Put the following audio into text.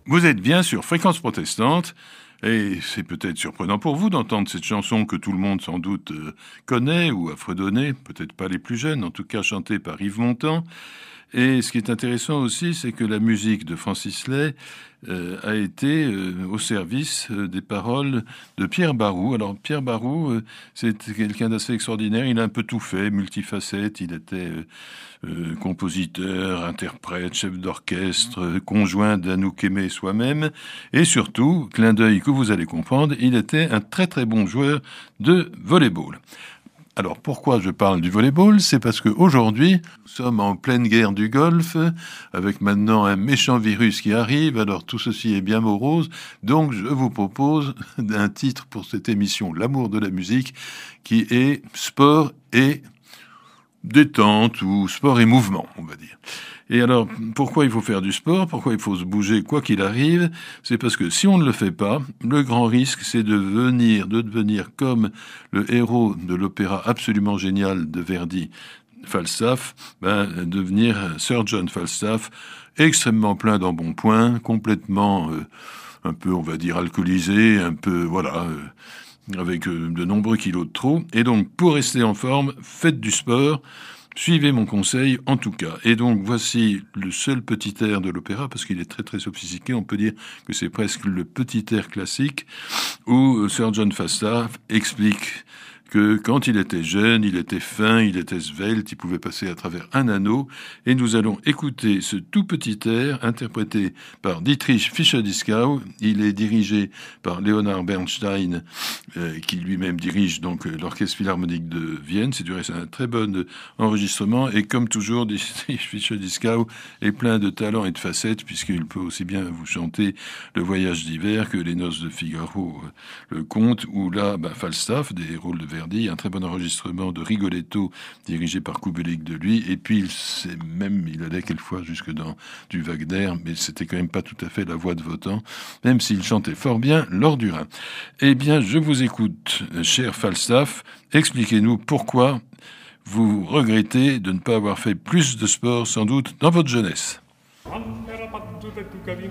Vous êtes bien sur Fréquence Protestante, et c'est peut-être surprenant pour vous d'entendre cette chanson que tout le monde sans doute connaît ou a fredonné, peut-être pas les plus jeunes, en tout cas chantée par Yves Montand. Et ce qui est intéressant aussi, c'est que la musique de Francis Lay a été au service des paroles de Pierre Barroux. Alors Pierre Barroux, c'est quelqu'un d'assez extraordinaire. Il a un peu tout fait, multifacette. Il était compositeur, interprète, chef d'orchestre, conjoint d'Anouk Aimé soi-même. Et surtout, clin d'œil que vous allez comprendre, il était un très très bon joueur de volley-ball. Alors pourquoi je parle du volleyball ? C'est parce qu'aujourd'hui, nous sommes en pleine guerre du Golfe, avec maintenant un méchant virus qui arrive, alors tout ceci est bien morose, donc je vous propose un titre pour cette émission, L'amour de la musique, qui est sport et détente, ou sport et mouvement, on va dire. Et alors, pourquoi il faut faire du sport ? Pourquoi il faut se bouger quoi qu'il arrive ? C'est parce que si on ne le fait pas, le grand risque, c'est de devenir comme le héros de l'opéra absolument génial de Verdi, Falstaff, devenir Sir John Falstaff, extrêmement plein d'embonpoint, complètement, un peu, on va dire, alcoolisé, un peu, voilà, avec de nombreux kilos de trop. Et donc, pour rester en forme, faites du sport. Suivez mon conseil, en tout cas. Et donc, voici le seul petit air de l'opéra, parce qu'il est très très sophistiqué. On peut dire que c'est presque le petit air classique, où Sir John Falstaff explique que quand il était jeune, il était fin, il était svelte, il pouvait passer à travers un anneau. Et nous allons écouter ce tout petit air interprété par Dietrich Fischer-Dieskau. Il est dirigé par Leonard Bernstein, qui lui-même dirige donc l'Orchestre Philharmonique de Vienne. C'est du reste un très bon enregistrement. Et comme toujours, Dietrich Fischer-Dieskau est plein de talent et de facettes, puisqu'il peut aussi bien vous chanter Le Voyage d'hiver que Les Noces de Figaro, le conte, ou là, Falstaff, des rôles de Verdi, un très bon enregistrement de Rigoletto, dirigé par Kubelik de lui, et puis il allait quelquefois jusque dans du Wagner, mais c'était quand même pas tout à fait la voix de Wotan, même s'il chantait fort bien lors du Rhin. Eh bien, je vous écoute, cher Falstaff, expliquez-nous pourquoi vous regrettez de ne pas avoir fait plus de sport, sans doute, dans votre jeunesse.